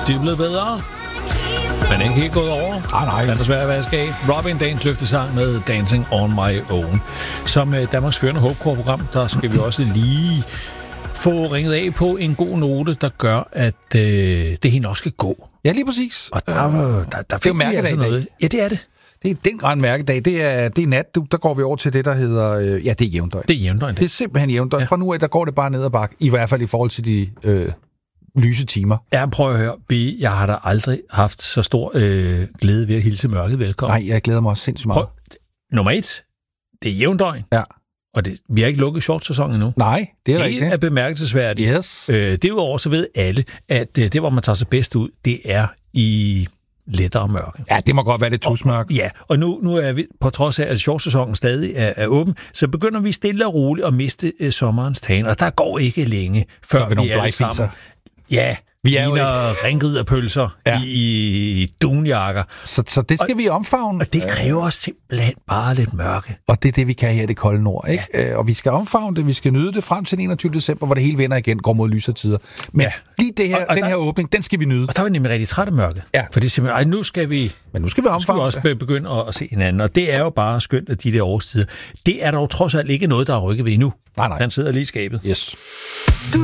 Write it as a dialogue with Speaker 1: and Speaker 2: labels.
Speaker 1: De er blevet bedre, men ikke helt gået over.
Speaker 2: Nej.
Speaker 1: Det er desværre vaske af. Robin, dagens løftesang med Dancing on My Own. Som Danmarks førende håbkor-program, der skal vi også lige få ringet af på en god note, der gør, at det helt nok skal gå.
Speaker 2: Ja, lige præcis.
Speaker 1: Og der fik vi altså noget. Ja, det er det.
Speaker 2: Det er den grønne mærkedag. Det er nat. Der går vi over til det, der hedder... det er jævndøgn.
Speaker 1: Det er jævndøgn.
Speaker 2: Det er simpelthen jævndøgn. Ja. Fra nu af, der går det bare ned ad bakke. I hvert fald i forhold til de lyse timer.
Speaker 1: Ja, prøv at høre. Jeg har da aldrig haft så stor glæde ved at hilse mørket velkommen.
Speaker 2: Nej, jeg glæder mig også sindssygt meget.
Speaker 1: Nummer 1. Det er jævndøgn.
Speaker 2: Ja.
Speaker 1: Og vi har ikke lukket shortsæsonen endnu.
Speaker 2: Nej, det er rigtigt.
Speaker 1: Det er bemærkelsesværdigt.
Speaker 2: Yes.
Speaker 1: Derudover så ved alle, at det, hvor man tager sig bedst ud, det er i lettere mørke.
Speaker 2: Ja, det må godt være det tusmørk.
Speaker 1: Ja, og nu er vi, på trods af, at shortsæsonen stadig er åben, så begynder vi stille og roligt at miste sommerens tagen, og der går ikke længe, før vi alle sammen... Ja, vi er jo ringriderpølser i dunjakker.
Speaker 2: Så det skal vi omfavne.
Speaker 1: Og det kræver simpelthen bare lidt mørke.
Speaker 2: Og det er det, vi kan her i det kolde nord. Ikke? Ja. Og vi skal omfavne det, vi skal nyde det frem til den 21. december, hvor det hele vender igen, går mod lysere tider. Men lige det her, den her åbning, den skal vi nyde.
Speaker 1: Og der var nemlig rigtig træt af mørke. Ja. For det er simpelthen, nu skal vi omfavne også begynde at se hinanden. Og det er jo bare skønt, at de der årstider, det er dog trods alt ikke noget, der er rykket ved endnu.
Speaker 2: Nej.
Speaker 1: Han sidder lige i skabet.
Speaker 2: Yes.